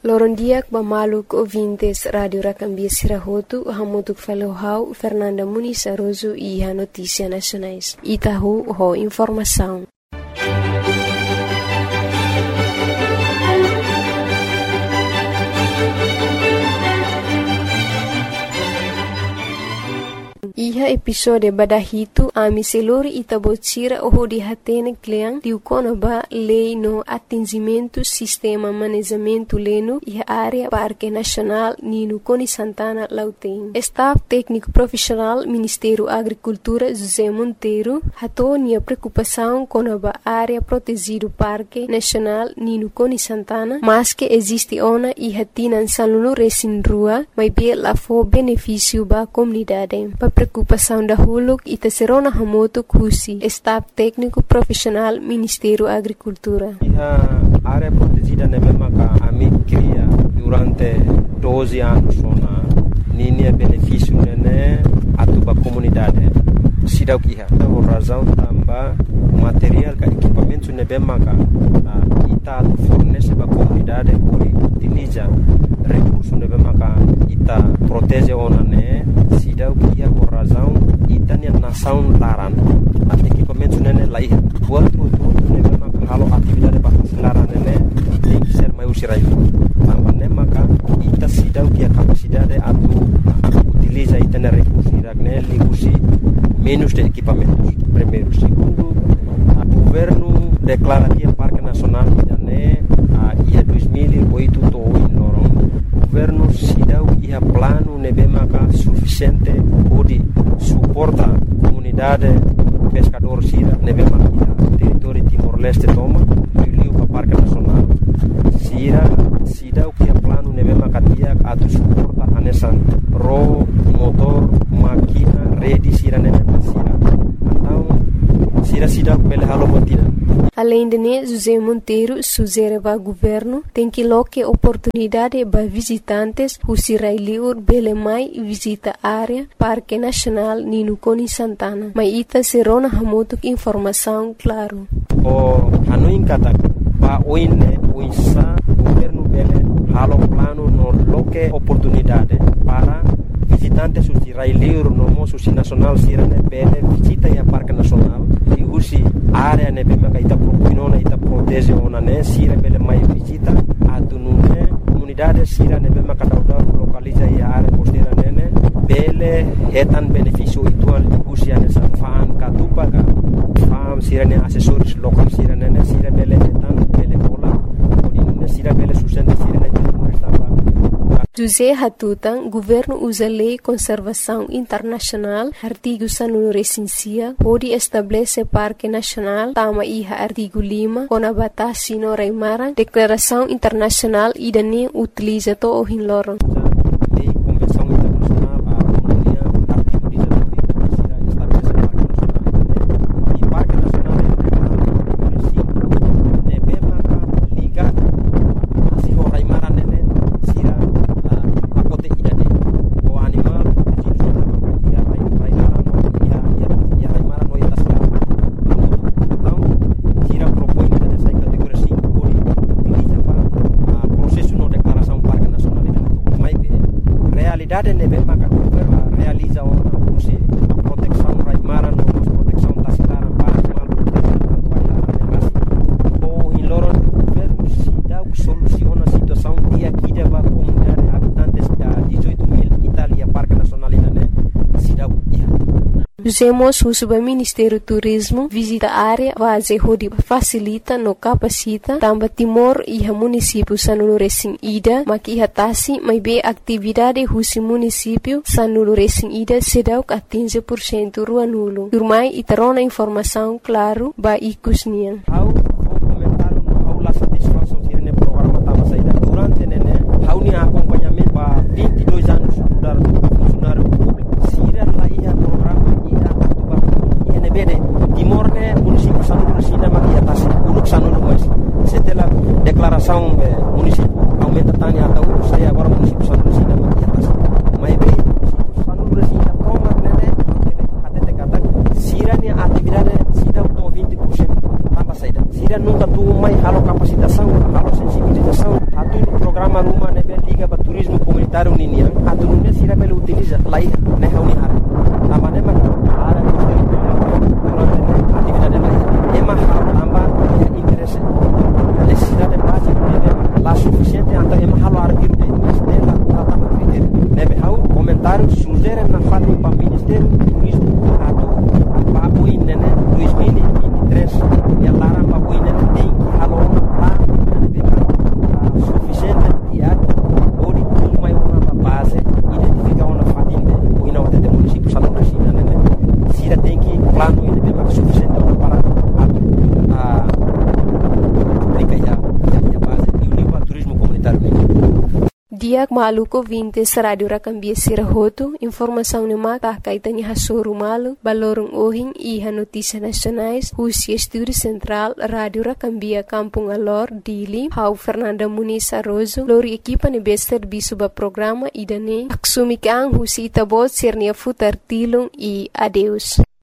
Lorondiak bamaluk ouvintes Rádio Racambia Sirahotu, hamutuk falohau Fernanda Muniz Aroso e a Notícia Nacionais. Itahu ho informação. Iha episode badahitu ami selori itabotira oho di hatene kleang diukono ba lei no atingimento sistema manejamento leno iha área Parque Nacional Nino Coni Santana Lauteng. Staff técnico profissional Ministério Agricultura José Monteiro hatonia preocupação com a área protegido Parque Nacional Nino Coni Santana, mas que existe ona iha tinan salunu resin rua, mas bem lá for benefício ba comunidade. Preocupação da Huluk e Tesserona Hamoto Kusi, Staff Técnico Profissional Ministério Agricultura. A área protegida na mesma que a mim cria durante 12 anos na linha benefício né a tua comunidade. Sidau que por razão também material que equipamento na mesma que ita fornece para a comunidade por utiliza recursos na mesma que ita protege ona né sidau que por razão ita nem nação laran equipamento né lá ia outro né mesma que halo atividade para laran né tem que ser mais usirai também né maka ita sidau que a capacidade atu utiliza ita na recursos né ligusi menos de equipamentos. Primeiro. Segundo, o governo declara que o Parque Nacional né, ia 2008 em Lorong. O governo se deu que o plano nebemaka suficiente para suportar a comunidade pescador sira nebemaka território Timor-Leste toma e para o Parque Nacional. Sira se deu que o plano nebemaka dia a suporta a nessa ro motor máquina rede sira nebemaka sira. Além de José Monteiro sugere ao governo tem que loque oportunidade para visitantes who sirailiur belemai visita área Parque Nacional Nino Coni Santana. Mas ita serona hamotuk informação claro. O hanuin kata pa oine uisa governo bele halo plano no loque oportunidade para visitantes who sirailiur no mo susi nacional sirane bele visita ya Parque Nacional e usi área ne bema ka ita propinona ita protege ona ne sira bele mai visita atunune comunidade sira ne bema ka dauda localiza ya área costeira nene bele hetan benefício itual di usi ane sa faan ka tupaga fam sira ne assessores local sira nene sira bele hetan bele pola odine sira bele sustenta sira ne José Hatutan, governo usa lei conservação internacional, artigo sanu recensia, pode estabelecer Parque Nacional, tama iha artigo 5, com a batasi no Raimara, declaração internacional e dane utiliza to o hinloron. realiza a proteção raimara no proteção tasilaran para animal ou em Loron governo se dá soluciona a situação e aqui deva comunidade habitantes da 18.000 Itália Parque Nacional né se dá Usemos o Ministério Turismo visita a área base onde facilita no capacita também Timor e a município Sanulu Recém Ida maki hatasi mai be atividade husi município Sanulu Recém Ida sedau que 15% rua nulo. Turmai itarona informação claro ba ikusnian. How comentar how la satisfação tirene programa tama saída durante nene how ni acompanhamento ba 22 anos mudar funcionário público. Sira lá ia programa Timor ne município Sanulu Resina maki atas uruk Sanulu mas setelah declaração município aumenta tani atau saya agora município Sanulu Resina maki atas mai be município Sanulu Resina toma nene até kata sira ni atividade sida to 20% tambah saida sira nunca tu mai halo capacitação halo sensibilização atu programa rumah utiliza laia ne hauni hara amane ma ara durante atividade laia ema halo amba interesse necessidade básica de lá suficiente anta ema halo arquivo de estela tratama critério nebe hau comentário sugere na fati para ministério turismo atu papo inene 2023 e lara papo inene tem que halo lá suficiente e ou de uma base identificar uma fatinde ou não até município salão da China né se tem que plano ele tem mais suficiente para aplicar a base e o nível turismo comunitário Diak maluko 20 Radio Rakambia Sirahoto, informação no mata kaitanya hasoru malu, balorong ohing iha notícias nacionais, Rússia Estúdio Central, Radio Rakambia Kampung Alor, Dili, Hau Fernanda Muniz Arrozo, lori equipa ne bester bisuba programa idane, aksumikang Rússia Itabot Sernia Futar Tilung e adeus.